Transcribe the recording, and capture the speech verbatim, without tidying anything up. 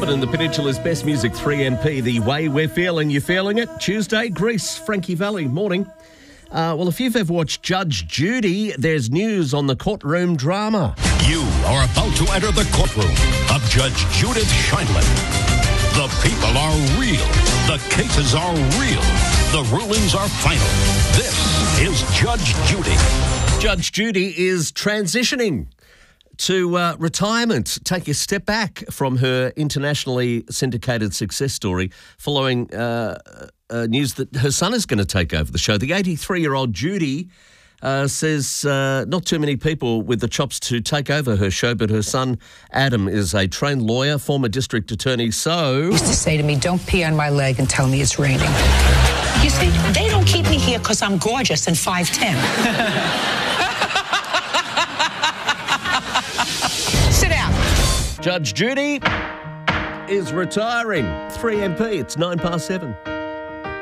Corbett and the Peninsula's Best Music three M P, The Way We're Feeling. You feeling it? Tuesday, Greece, Frankie Valli, morning. Uh, well, if you've ever watched Judge Judy, there's news on the courtroom drama. You are about to enter the courtroom of Judge Judith Sheindlin. The people are real. The cases are real. The rulings are final. This is Judge Judy. Judge Judy is transitioning to uh, retirement, take a step back from her internationally syndicated success story following uh, uh, news that her son is going to take over the show. The eighty-three-year-old Judy uh, says uh, not too many people with the chops to take over her show, but her son Adam is a trained lawyer, former district attorney, so... He used to say to me, don't pee on my leg and tell me it's raining. You see, they don't keep me here because I'm gorgeous and five ten. Sit down. Judge Judy is retiring. three M P, it's nine past seven.